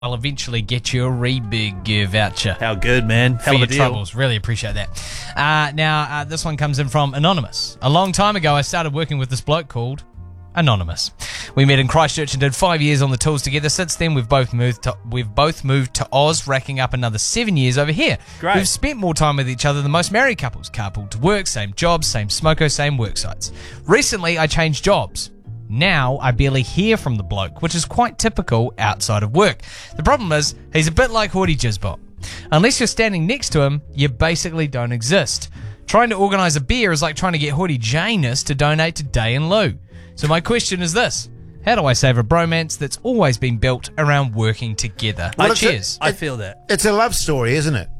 I'll eventually get you a Rebig voucher. How good, man. For your troubles. Really appreciate that. Now, this one comes in from Anonymous. A long time ago, I started working with this bloke called Anonymous. We met in Christchurch and did 5 years on the tools together. Since then, we've both moved to Oz, racking up another 7 years over here. Great. We've spent more time with each other than most married couples. Carpool to work, same jobs, same smoko, same work sites. Recently, I changed jobs. Now, I barely hear from the bloke, which is quite typical outside of work. The problem is, he's a bit like Horty Jizbot. Unless you're standing next to him, you basically don't exist. Trying to organise a beer is like trying to get Horty Janus to donate to Day and Lou. So my question is this: how do I save a bromance that's always been built around working together? Cheers. I feel that. It's a love story, isn't it?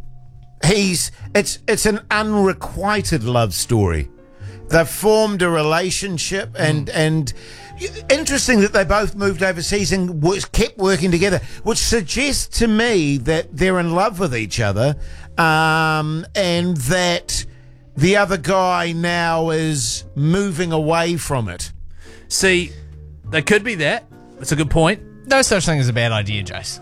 It's an unrequited love story. They've formed a relationship, and interesting that they both moved overseas and kept working together, which suggests to me that they're in love with each other, and that the other guy now is moving away from it. See, there could be that. That's a good point. No such thing as a bad idea, Jace.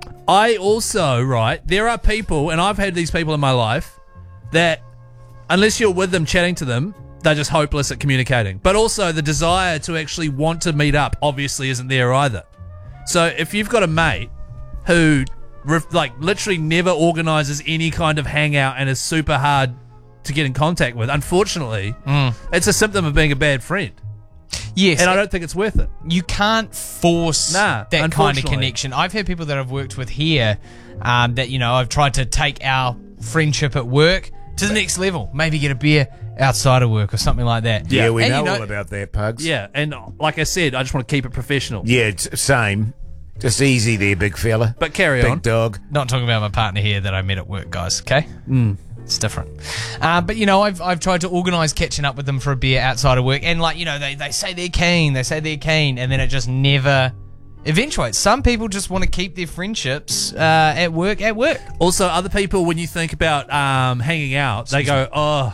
I also, there are people, and I've had these people in my life, that unless you're with them, chatting to them, they're just hopeless at communicating. But also the desire to actually want to meet up obviously isn't there either. So if you've got a mate who literally never organises any kind of hangout and is super hard to get in contact with, unfortunately, it's a symptom of being a bad friend. Yes. And I don't think it's worth it. You can't force that kind of connection. I've had people that I've worked with here that, I've tried to take our friendship at work to the next level. Maybe get a beer outside of work or something like that. Yeah, we know all about that, Pugs. Yeah, and like I said, I just want to keep it professional. Yeah, it's same. Just easy there, big fella. But carry on. Big dog. Not talking about my partner here that I met at work, guys, okay? It's different. But, I've tried to organise catching up with them for a beer outside of work, and, they say they're keen, and then it just never eventuates. Some people just want to keep their friendships at work. Also, other people, when you think about hanging out, they go,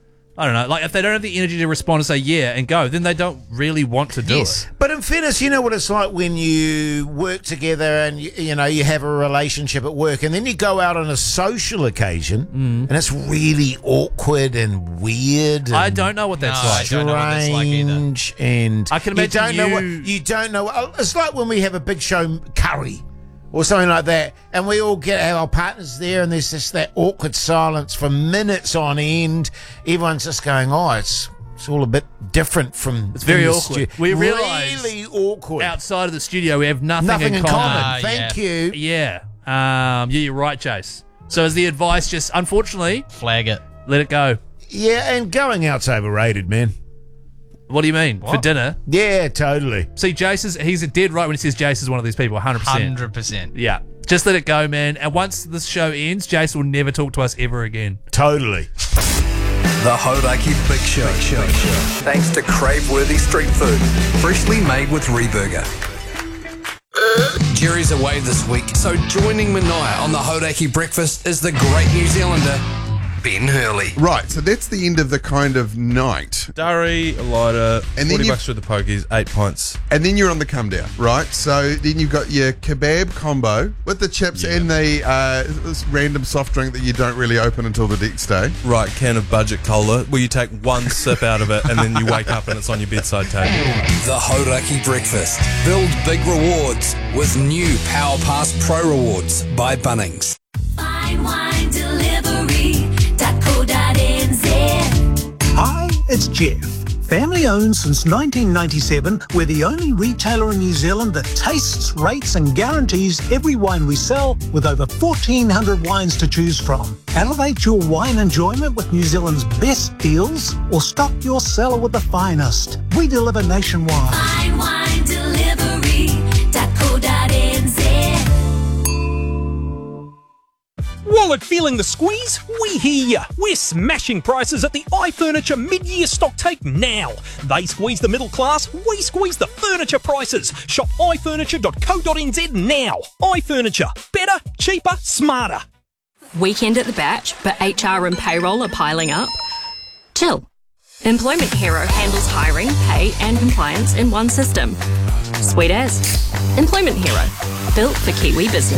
I don't know. Like, if they don't have the energy to respond and say yeah and go, then they don't really want to do it. But in fairness, you know what it's like when you work together and, you have a relationship at work, and then you go out on a social occasion and it's really awkward and weird. And I don't know what that's like. Strange, I don't know what that's like either. And I can imagine you don't know. It's like when we have a big show curry or something like that, and we all have our partners there, and there's just that awkward silence for minutes on end. Everyone's just going, it's all a bit different from... It's very awkward. We realise really awkward. outside of the studio we have nothing in common. Thank you. Yeah. You're right, Chase. So is the advice just, unfortunately... Flag it. Let it go. Yeah, and going out's overrated, man. What do you mean? For dinner? Yeah, totally. See, he's dead right when he says Jace is one of these people, 100%. 100%. Yeah. Just let it go, man. And once this show ends, Jace will never talk to us ever again. Totally. The Hodaki Big Show. Thanks to crave-worthy street food. Freshly made with Reburger. Jerry's away this week, so joining Mania on the Hodaki Breakfast is the great New Zealander, Ben Hurley. Right, so that's the end of the kind of night. Durry, a lighter, and $40 for the pokies, 8 pints. And then you're on the come down, right? So then you've got your kebab combo with the chips and the this random soft drink that you don't really open until the next day. Right, can of budget cola, where you take one sip out of it and then you wake up and it's on your bedside table. The Hodaki Breakfast. Build big rewards with new Power Pass Pro Rewards by Bunnings. Fine wine delivery. Hi, it's Jeff. Family owned since 1997, we're the only retailer in New Zealand that tastes, rates and guarantees every wine we sell, with over 1,400 wines to choose from. Elevate your wine enjoyment with New Zealand's best deals, or stock your cellar with the finest. We deliver nationwide. Fine wine delivery.co.nz. Wallet feeling the squeeze? We hear ya. We're smashing prices at the iFurniture mid-year stock take now. They squeeze the middle class, we squeeze the furniture prices. Shop ifurniture.co.nz now. iFurniture. Better, cheaper, smarter. Weekend at the batch, but HR and payroll are piling up? Chill. Employment Hero handles hiring, pay and compliance in one system. Sweet as. Employment Hero. Built for Kiwi business.